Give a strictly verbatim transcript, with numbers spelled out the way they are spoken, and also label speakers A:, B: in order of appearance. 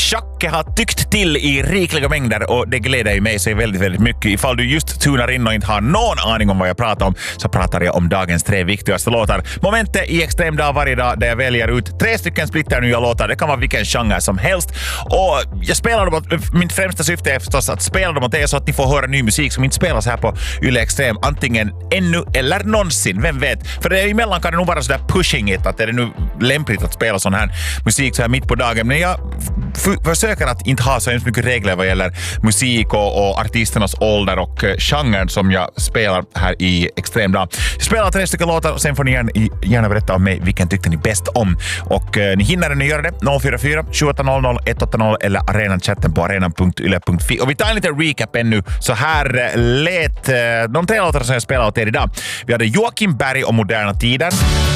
A: Schacke har tyckt till i rikliga mängder och det gläder ju mig sig väldigt, väldigt mycket. Ifall du just tunar in och inte har någon aning om vad jag pratar om så pratar jag om dagens tre viktigaste låtar. Momentet i Extrem dag varje dag där jag väljer ut tre stycken splitter nya låtar. Det kan vara vilken genre som helst. Och jag spelar dem åt, mitt främsta syfte är förstås att spela dem åt er så att ni får höra ny musik som inte spelas här på Yle Extrem antingen ännu eller någonsin. Vem vet? För det är emellan kan det nog vara sådär pushing it att är det nu lämpligt att spela sån här musik så här mitt på dagen. Men jag f- försöker att inte ha så hemskt mycket regler vad gäller musik och, och artisternas ålder och uh, genren som jag spelar här i Extrem dag. Jag spelar tre stycken låtar och sen får ni gärna, gärna berätta om mig vilken tyckte ni bäst om. Och uh, ni hinner ni göra det noll fyra fyra sju åtta noll noll ett åtta noll eller arenan-chatten på arenan punkt yle punkt fi. Och vi tar en liten recap ännu. Så här uh, lät uh, de tre låtar som jag spelar åt er idag. Vi hade Joakim Berg och Moderna Tider.